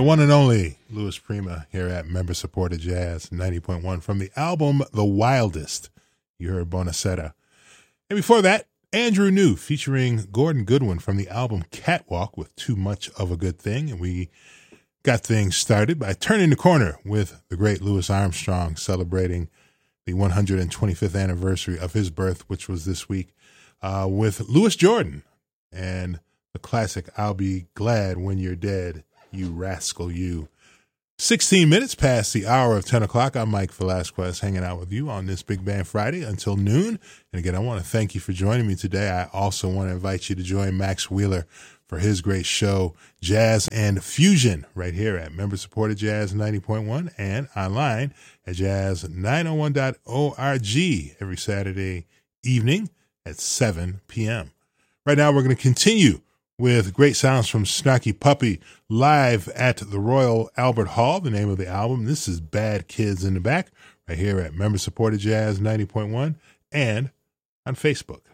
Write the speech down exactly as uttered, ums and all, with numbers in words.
The one and only Louis Prima here at Member Supported Jazz ninety point one from the album The Wildest. You heard Bonacetta. And before that, Andrew New featuring Gordon Goodwin from the album Catwalk with Too Much of a Good Thing. And we got things started by turning the corner with the great Louis Armstrong celebrating the one hundred twenty-fifth anniversary of his birth, which was this week, uh, with Louis Jordan and the classic I'll Be Glad When You're Dead, You Rascal You. sixteen minutes past the hour of ten o'clock. I'm Mike Velasquez hanging out with you on this Big Band Friday until noon. And again, I want to thank you for joining me today. I also want to invite you to join Max Wheeler for his great show, Jazz and Fusion, right here at Member Supported Jazz ninety point one and online at jazz nine oh one dot org every Saturday evening at seven p.m. Right now, we're going to continue with great sounds from Snarky Puppy live at the Royal Albert Hall, the name of the album. This is Bad Kids in the Back, right here at Member Supported Jazz ninety point one and on Facebook.